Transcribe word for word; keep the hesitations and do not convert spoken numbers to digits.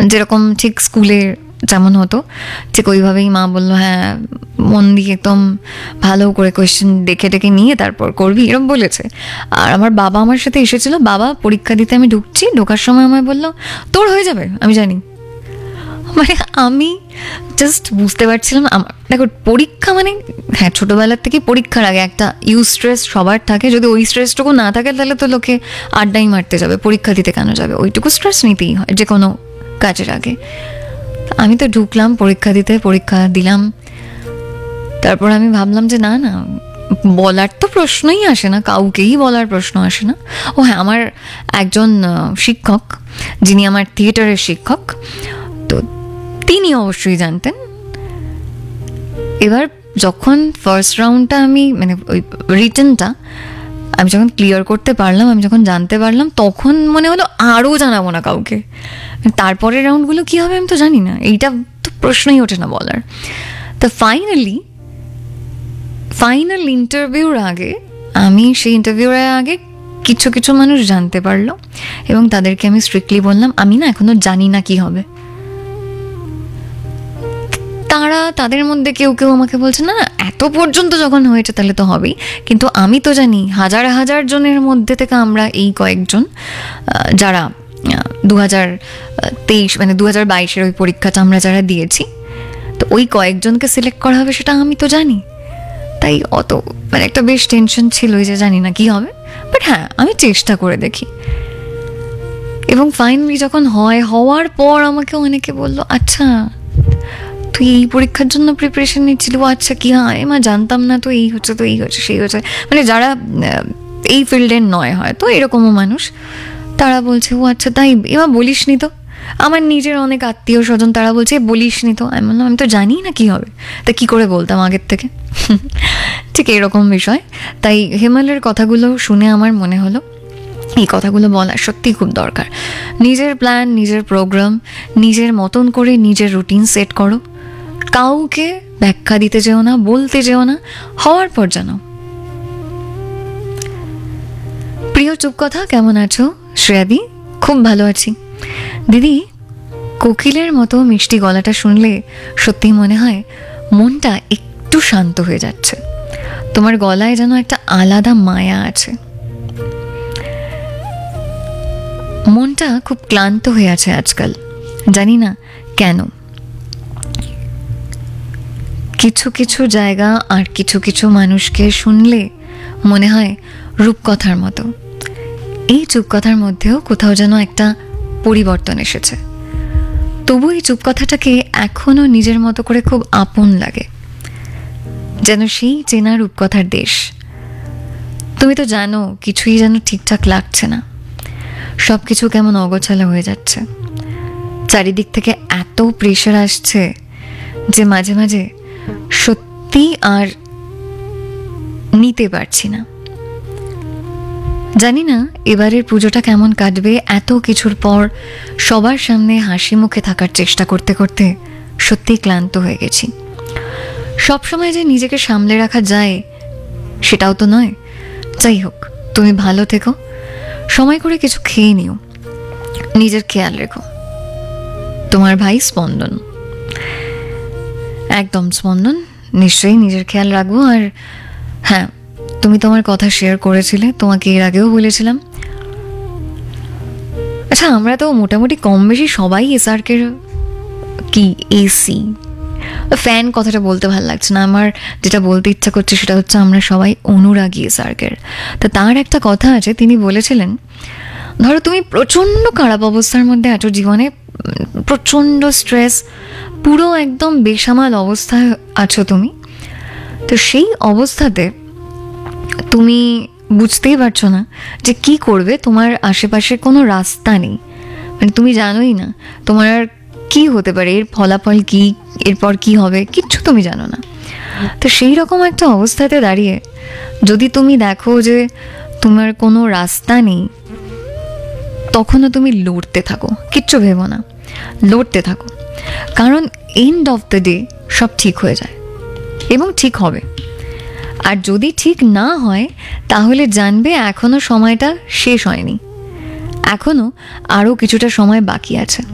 যেরকম ঠিক স্কুলে যেমন হতো ঠিক ওইভাবেই মা বললো হ্যাঁ মন দিয়ে একদম ভালো করে কোয়েশ্চেন দেখে ডেকে নিয়ে তারপর করবি, এরকম বলেছে। আর আমার বাবা আমার সাথে এসেছিল, বাবা পরীক্ষা দিতে আমি ঢুকছি, ঢোকার সময় আমায় বললো তোর হয়ে যাবে, আমি জানি। মানে আমি জাস্ট বুঝতে পারছিলাম আমার, দেখো পরীক্ষা মানে হ্যাঁ ছোটোবেলার থেকে পরীক্ষার আগে একটা ইউ স্ট্রেস সবার থাকে, যদি ওই স্ট্রেসটুকু না থাকে তাহলে তো লোকে আড্ডাই মারতে যাবে, পরীক্ষা দিতে কেন যাবে, ওইটুকু স্ট্রেস নিতেই হয় যে কোনো কাজের আগে। আমি তো ঢুকলাম পরীক্ষা দিতে, পরীক্ষা দিলাম, তারপর আমি ভাবলাম যে না না বলার তো প্রশ্নই আসে না, কাউকেই বলার প্রশ্ন আসে না। ও হ্যাঁ আমার একজন শিক্ষক যিনি আমার থিয়েটারের শিক্ষক, তো তিনি অবশ্যই জানতেন। এবার যখন ফার্স্ট রাউন্ডটা আমি মানে ওই রিটেনটা আমি যখন ক্লিয়ার করতে পারলাম, আমি যখন জানতে পারলাম, তখন মনে হলো আরও জানাবো না কাউকে, তারপরের রাউন্ডগুলো কী হবে আমি তো জানি না, এইটা তো প্রশ্নই ওঠে না বলার। তো ফাইনালি ফাইনাল ইন্টারভিউর আগে আমি সেই ইন্টারভিউর আগে কিছু কিছু মানুষ জানতে পারলো এবং তাদেরকে আমি স্ট্রিক্টলি বললাম আমি না এখনো জানি না কি হবে। তারা তাদের মধ্যে কেউ কেউ আমাকে বলছে না না এত পর্যন্ত যখন হয়েছে তাহলে তো হবেই, কিন্তু আমি তো জানি হাজার হাজার জনের মধ্যে থেকে আমরা এই কয়েকজন যারা দু হাজার তেইশ মানে দু হাজার বাইশের ওই পরীক্ষাটা আমরা যারা দিয়েছি, তো ওই কয়েকজনকে সিলেক্ট করা হবে সেটা আমি তো জানি। তাই অত মানে একটা বেশ টেনশন ছিল যে জানি না কি হবে, বাট হ্যাঁ আমি চেষ্টা করে দেখি। এবং ফাইনালি যখন হয়, হওয়ার পর আমাকে অনেকে বললো আচ্ছা তুই এই পরীক্ষার জন্য প্রিপারেশন নিচ্ছিলি, আচ্ছা কি হয় মা জানতাম না, তো এই হচ্ছে তো এই হচ্ছে সেই হচ্ছে, মানে যারা এই ফিল্ডের নয় হয়তো এরকমও মানুষ, তারা বলছে ও আচ্ছা তাই, এবার বলিস নি তো। আমার নিজের অনেক আত্মীয় স্বজন তারা বলছে বলিস নি তো, আমি বললাম আমি তো জানি না কি হবে, তা কি করে বলতাম আগের থেকে। ঠিক এরকম বিষয়। তাই হেমালের কথাগুলো শুনে আমার মনে হলো এই কথাগুলো বলা সত্যিই খুব দরকার। নিজের প্ল্যান, নিজের প্রোগ্রাম, নিজের মতন করে নিজের রুটিন সেট করো, কাউকে ব্যাখ্যা দিতে যেও না, বলতে যেও না, হওয়ার পর জানো। প্রিয় চুপ কথা, কেমন আছো? শ্রেয়াদি, খুব ভালো আছি দিদি। কোকিলের মতো মিষ্টি গলাটা শুনলে সত্যি মনে হয় মনটা একটু শান্ত হয়ে যাচ্ছে। তোমার গলায় যেন একটা আলাদা মায়া আছে। মনটা খুব ক্লান্ত হয়ে আছে আজকাল, জানি না কেন। কিছু কিছু জায়গা আর কিছু কিছু মানুষকে শুনলে মনে হয় রূপকথার মতো। এই চুপকথার মধ্যেও কোথাও যেন একটা পরিবর্তন এসেছে, তবু এই চুপকথাটাকে এখনো নিজের মতো করে খুব আপন লাগে, যেন সেই চেনা রূপকথার দেশ। তুমি তো জানো কিছুই যেন ঠিকঠাক লাগছে না, সব কিছু কেমন অগোছালো হয়ে যাচ্ছে, চারিদিক থেকে এত প্রেশার আসছে যে মাঝে মাঝে সত্যি আর নিতে পারছি না। জানি না এবারের পুজোটা কেমন কাটবে, এত কিছুর পর সবার সামনে হাসি মুখে থাকার চেষ্টা করতে করতে সত্যিই ক্লান্ত হয়ে গেছি। সবসময় যে নিজেকে সামলে রাখা যায় সেটাও তো নয়। যাই হোক, তুমি ভালো থেকো, সময় করে কিছু খেয়ে নিও, নিজের খেয়াল রেখো। তোমার ভাই স্পন্দন। একদম স্পন্দন, নিশ্চয়ই নিজের খেয়াল রাখবো। আর হ্যাঁ, তুমি তোমার কথা শেয়ার করেছিলে, তোমাকে এর আগেও বলেছিলাম। আচ্ছা, আমরা তো মোটামুটি কম বেশি সবাই এসআরকের কি এসি ফ্যান, কথাটা বলতে ভালো লাগছে না আমার, যেটা বলতে ইচ্ছা করছে সেটা হচ্ছে আমরা সবাই অনুরাগী এসআরকের। তো তার একটা কথা আছে, তিনি বলেছিলেন ধরো তুমি প্রচণ্ড খারাপ অবস্থার মধ্যে আছো, জীবনে প্রচণ্ড স্ট্রেস, পুরো একদম বেসামাল অবস্থায় আছো তুমি, তো সেই অবস্থাতে তুমি বুঝতেই পারছো না যে কি করবে, তোমার আশেপাশে কোনো রাস্তা নেই, মানে তুমি জানোই না তোমার আর কি হতে পারে, এর ফলাফল কি, এরপর কি হবে, কিচ্ছু তুমি জানো না। তো সেই রকম একটা অবস্থাতে দাঁড়িয়ে যদি তুমি দেখো যে তোমার কোনো রাস্তা নেই, তখনও তুমি লড়তে থাকো, কিচ্ছু ভেবো না, লড়তে থাকো, কারণ এন্ড অফ দ্য ডে সব ঠিক হয়ে যায় এবং ঠিক হবে। আর যদি ঠিক না হয় তাহলে জানবে এখনো সময়টা শেষ হয়নি, এখনো আরও কিছুটা সময় বাকি আছে।